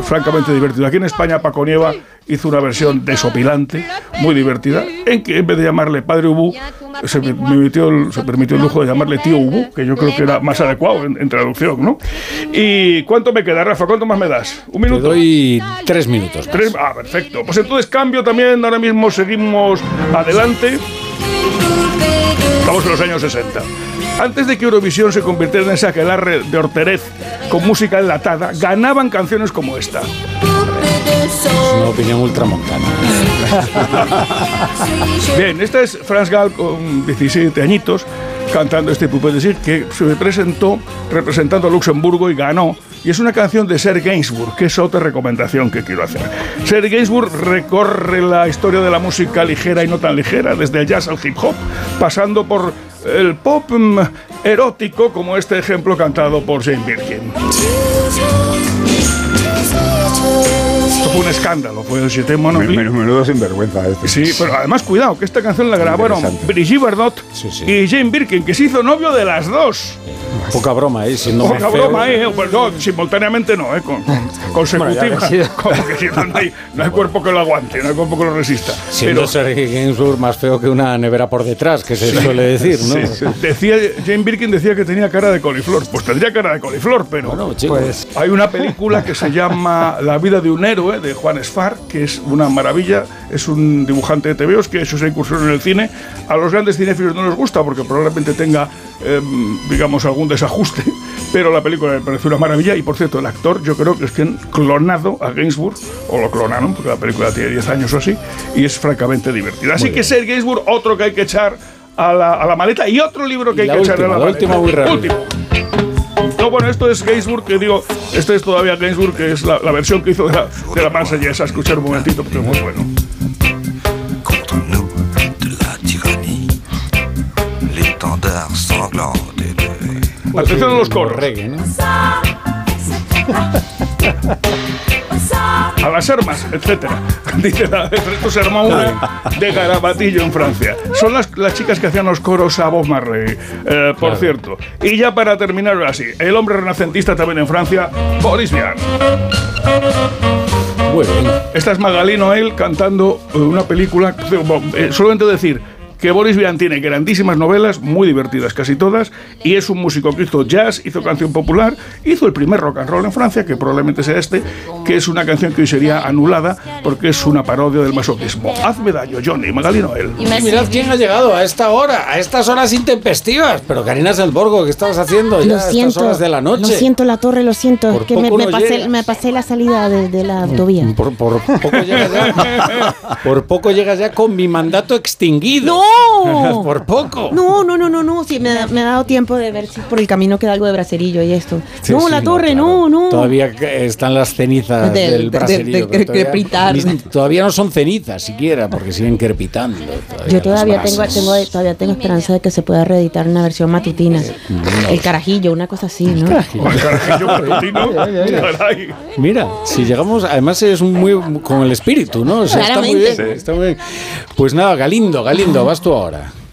francamente divertido. Aquí en España Paco Nieva hizo una versión desopilante, muy divertida, en que en vez de llamarle Padre Ubú, se permitió el lujo de llamarle Tío Ubú, que yo creo que era más adecuado en traducción, ¿no? ¿Y cuánto me queda, Rafa? ¿Cuánto más me das? ¿Un minuto? Te doy 3 minutos. Perfecto. Pues entonces cambio también, ahora mismo seguimos adelante. Estamos en los años 60. Antes de que Eurovisión se convirtiera en ese aquelarre de Horterez con música enlatada, ganaban canciones como esta. Es una opinión ultramontana. Bien, esta es Franz Gall con 17 añitos cantando este Poupée de Cire, que se presentó representando a Luxemburgo y ganó. Y es una canción de Serge Gainsbourg, que es otra recomendación que quiero hacer. Serge Gainsbourg recorre la historia de la música ligera y no tan ligera, desde el jazz al hip hop, pasando por el pop erótico, como este ejemplo cantado por Jane Birkin. Esto fue un escándalo, fue el Siete Monoply. Menudo sinvergüenza este. Sí, pero además cuidado, que esta canción la grabaron Brigitte Bardot y Jane Birkin, que se hizo novio de las dos. Poca broma, siendo poca feo. Broma, pues no, simultáneamente no, consecutiva. Como que no hay cuerpo que lo aguante, no hay cuerpo que lo resista. Siendo Serge Gainsbourg más feo que una nevera por detrás, que se suele decir, ¿no? Sí. Jane Birkin decía que tenía cara de coliflor. Pues tendría cara de coliflor, pero bueno, pues hay una película que se llama La vida de un héroe, de Juan Sfar, que es una maravilla. Es un dibujante de tebeos que ha hecho esa incursión en el cine. A los grandes cinéfilos no les gusta porque probablemente tenga, digamos, algún desajuste, pero la película me pareció una maravilla. Y por cierto, el actor yo creo que es quien clonado a Gainsbourg, o lo clonaron porque la película tiene 10 años o así, y es francamente divertida. Así que Serge Gainsbourg, otro que hay que echar a la maleta, y otro libro que hay que echar a la maleta. Última muy raro. No, bueno, esto es Gainsbourg, que digo, este es todavía Gainsbourg, que es la versión que hizo de la Marseillaise. A escuchar un momentito porque es muy bueno. Atención a los coros. Reggae, ¿no? A las armas, etcétera. Dice esto se armó de Garabatillo en Francia. Son las chicas que hacían los coros a Bob Marley, por cierto. Y ya para terminar así, el hombre renacentista también en Francia, Boris Vian. Muy bien. Esta es Magali Noël cantando una película. Solamente decir que Boris Vian tiene grandísimas novelas, muy divertidas casi todas, y es un músico que hizo jazz, hizo canción popular, hizo el primer rock and roll en Francia, que probablemente sea este, que es una canción que hoy sería anulada porque es una parodia del masoquismo. Hazme daño, Johnny, Magali Noël. Y mirad quién ha llegado a esta hora, a estas horas intempestivas. Pero Karina Selborgo, ¿qué estabas haciendo ya a estas horas de la noche? Lo siento, La Torre, lo siento. Por que me pasé la salida de la autovía. Por poco llegas ya con mi mandato extinguido. ¡No! Por poco. No. Sí, me ha dado tiempo de ver si por el camino queda algo de braserillo y esto. Sí, no, La Torre, claro. no. Todavía están las cenizas del braserillo. Todavía no son cenizas siquiera, porque siguen crepitando. Yo todavía tengo esperanza de que se pueda reeditar una versión matutina. El carajillo, una cosa así, ¿no? El carajillo matutino. Mira, si llegamos, además es muy con el espíritu, ¿no? O sea, está muy bien. Pues nada, Galindo, vas tú ahora.